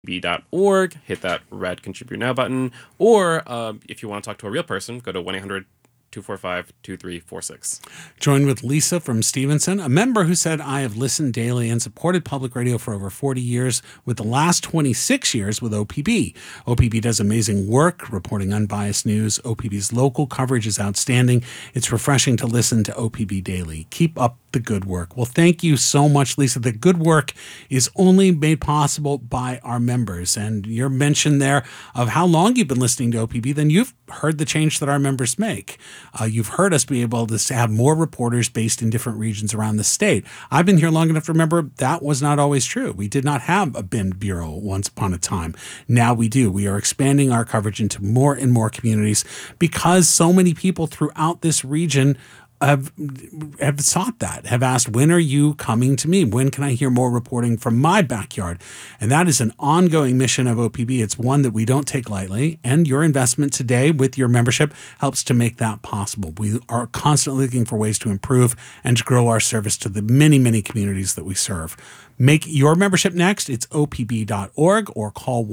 OPB.org, hit that red Contribute Now button, or if you want to talk to a real person, go to 1-800-245-2346. Join with Lisa from Stevenson, a member who said, I have listened daily and supported public radio for over 40 years, with the last 26 years with OPB. OPB does amazing work reporting unbiased news. OPB's local coverage is outstanding. It's refreshing to listen to OPB daily. Keep up the good work. Well, thank you so much, Lisa. The good work is only made possible by our members. And your mention there of how long you've been listening to OPB, then you've heard the change that our members make. You've heard us be able to have more reporters based in different regions around the state. I've been here long enough to remember that was not always true. We did not have a Bend bureau once upon a time. Now we do. We are expanding our coverage into more and more communities because so many people throughout this region have sought that, have asked, when are you coming to me? When can I hear more reporting from my backyard? And that is an ongoing mission of OPB. It's one that we don't take lightly, and your investment today with your membership helps to make that possible. We are constantly looking for ways to improve and to grow our service to the many, many communities that we serve. Make your membership next. It's opb.org or call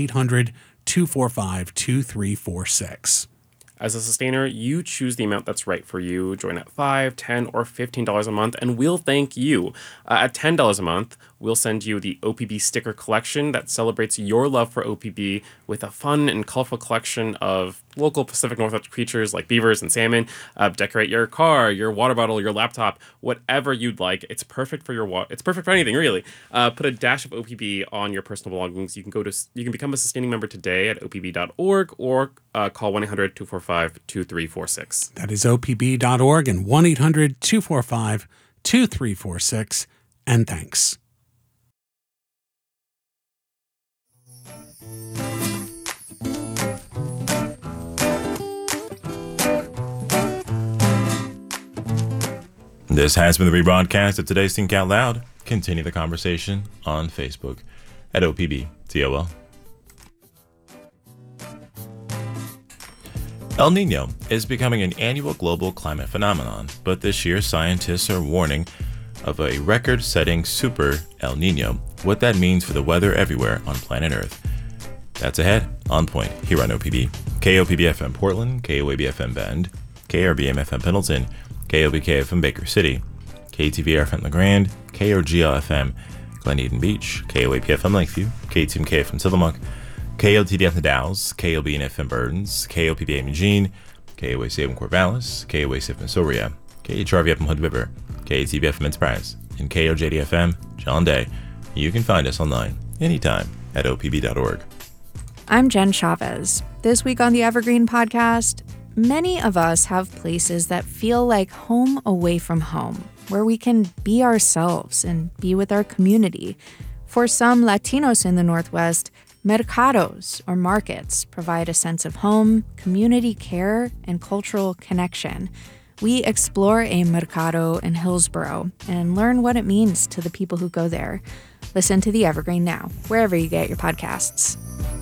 1-800-245-2346. As a sustainer, you choose the amount that's right for you. Join at $5, $10, or $15 a month, and we'll thank you. At $10 a month, we'll send you the OPB sticker collection that celebrates your love for OPB with a fun and colorful collection of local Pacific Northwest creatures like beavers and salmon. Decorate your car, your water bottle, your laptop, whatever you'd like. It's perfect for it's perfect for anything, really. Put a dash of OPB on your personal belongings. You can become a sustaining member today at opb.org or call 1-800-245-2346. That is opb.org and 1-800-245-2346. And thanks. This has been the rebroadcast of today's Think Out Loud. Continue the conversation on Facebook at OPB-TOL. El Nino is becoming an annual global climate phenomenon, but this year scientists are warning of a record-setting super El Nino, what that means for the weather everywhere on planet Earth. That's ahead on Point here on OPB. KOPB-FM Portland, KOAB-FM Bend, KRBM-FM Pendleton, KOBK-FM Baker City, KTVR-FM LeGrand, KOGL-FM Glen Eden Beach, KOAP-FM Lakeview, KTMK-FM Tillamook, KOTD-FM The Dalles, KOB-FM Burdens, KOPB-AM Eugene, KOAC-FM Corvallis, KOAC-FM Soria, KHRV-FM Hood River, KATV-FM Enterprise, and KOJD-FM John Day. You can find us online anytime at opb.org. I'm Jen Chavez. This week on the Evergreen Podcast, many of us have places that feel like home away from home, where we can be ourselves and be with our community. For some Latinos in the Northwest, mercados, or markets, provide a sense of home, community care, and cultural connection. We explore a mercado in Hillsboro and learn what it means to the people who go there. Listen to The Evergreen now, wherever you get your podcasts.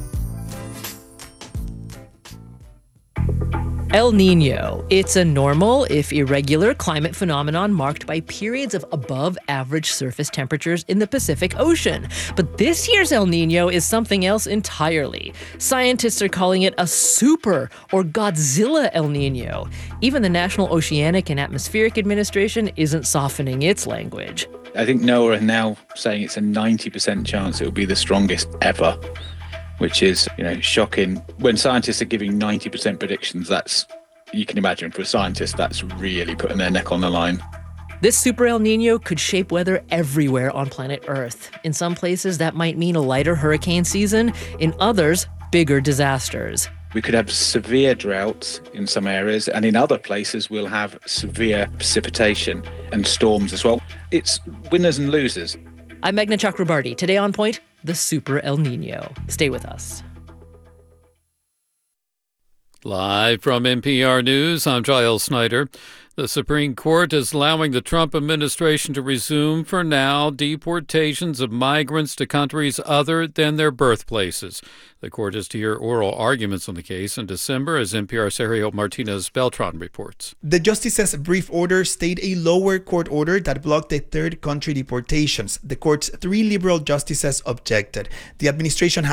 El Niño. It's a normal, if irregular, climate phenomenon marked by periods of above-average surface temperatures in the Pacific Ocean. But this year's El Niño is something else entirely. Scientists are calling it a super or Godzilla El Niño. Even the National Oceanic and Atmospheric Administration isn't softening its language. I think NOAA are now saying it's a 90% chance it will be the strongest ever, which is, shocking. When scientists are giving 90% predictions, you can imagine for a scientist, that's really putting their neck on the line. This super El Niño could shape weather everywhere on planet Earth. In some places, that might mean a lighter hurricane season. In others, bigger disasters. We could have severe droughts in some areas, and in other places, we'll have severe precipitation and storms as well. It's winners and losers. I'm Meghna Chakrabarti. Today on Point, the Super El Niño. Stay with us. Live from NPR News, I'm Giles Snyder. The Supreme Court is allowing the Trump administration to resume, for now, deportations of migrants to countries other than their birthplaces. The court is to hear oral arguments on the case in December, as NPR's Sergio Martinez-Beltran reports. The justice's brief order stayed a lower court order that blocked the third country deportations. The court's 3 liberal justices objected. The administration